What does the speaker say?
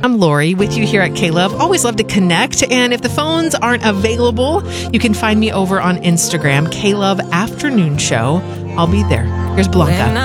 I'm Lori with you here at K-Love. Always love to connect. And if the phones aren't available, you can find me over on Instagram, K-Love Afternoon Show. I'll be there. Here's Blanca.